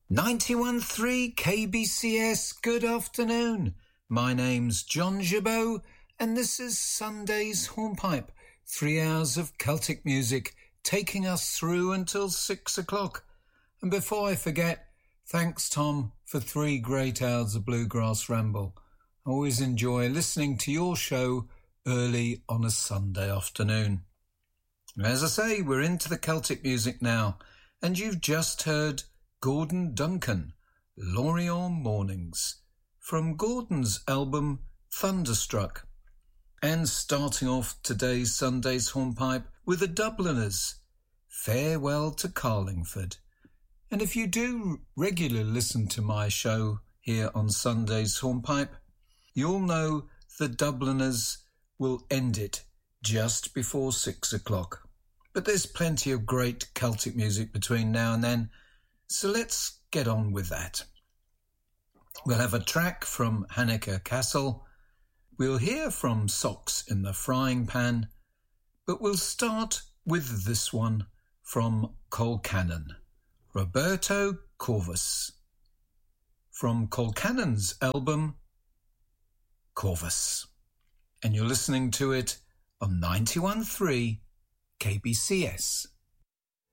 91.3 KBCS, good afternoon. My name's John Gibault, and this is Sunday's Hornpipe, 3 hours of Celtic music, taking us through until 6 o'clock. And before I forget, thanks, Tom, for 3 great hours of Bluegrass Ramble. I always enjoy listening to your show early on a Sunday afternoon. As I say, we're into the Celtic music now, and you've just heard Gordon Duncan, Lorient Mornings, from Gordon's album Thunderstruck. And starting off today's Sunday's Hornpipe with the Dubliners, Farewell to Carlingford. And if you do regularly listen to my show here on Sunday's Hornpipe, you'll know the Dubliners will end it just before 6 o'clock. But there's plenty of great Celtic music between now and then, so let's get on with that. We'll have a track from Hanukkah Castle. We'll hear from Socks in the Frying Pan, but we'll start with this one from Colcannon, Roberto Corvus, from Colcannon's album Corvus. And you're listening to it on 91.3 KBCS.